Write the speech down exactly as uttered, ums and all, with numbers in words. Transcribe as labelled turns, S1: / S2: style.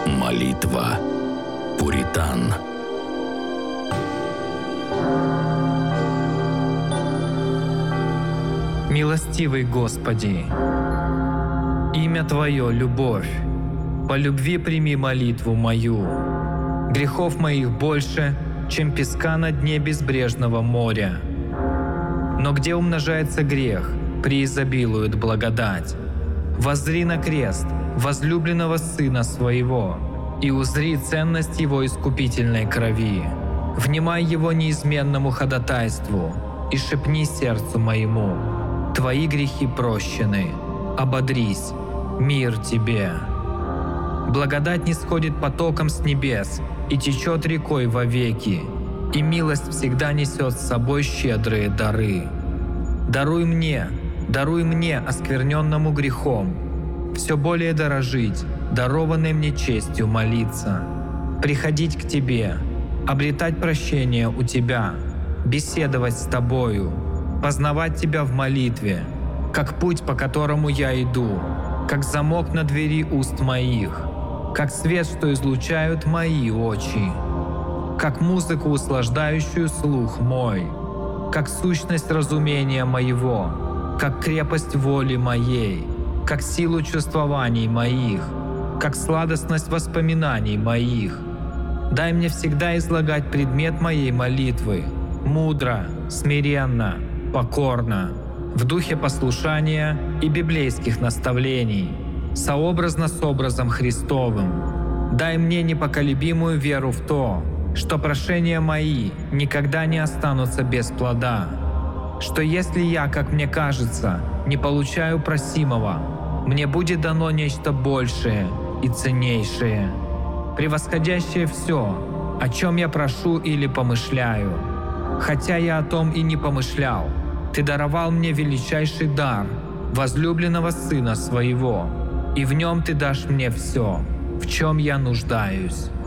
S1: Молитва пуритан.
S2: Милостивый Господи, имя Твое — любовь. По любви прими молитву мою. Грехов моих больше, чем песка на дне безбрежного моря. Но где умножается грех, преизобилует благодать. Воззри на крест возлюбленного Сына Своего и узри ценность Его искупительной крови. Внимай Его неизменному ходатайству и шепни сердцу моему: Твои грехи прощены, ободрись, мир Тебе. Благодать нисходит потоком с небес и течет рекой вовеки, и милость всегда несет с собой щедрые дары. Даруй мне, даруй мне, оскверненному грехом, все более дорожить, дарованной мне честью молиться, приходить к Тебе, обретать прощение у Тебя, беседовать с Тобою, познавать Тебя в молитве, как путь, по которому я иду, как замок на двери уст моих, как свет, что излучают мои очи, как музыку, услаждающую слух мой, как сущность разумения моего, как крепость воли моей, как силу чувствований моих, как сладостность воспоминаний моих. Дай мне всегда излагать предмет моей молитвы мудро, смиренно, покорно, в духе послушания и библейских наставлений, сообразно с образом Христовым. Дай мне непоколебимую веру в то, что прошения мои никогда не останутся без плода, что если я, как мне кажется, не получаю просимого, мне будет дано нечто большее и ценнейшее, превосходящее все, о чем я прошу или помышляю. Хотя я о том и не помышлял, Ты даровал мне величайший дар возлюбленного Сына Своего, и в Нем Ты дашь мне все, в чем я нуждаюсь.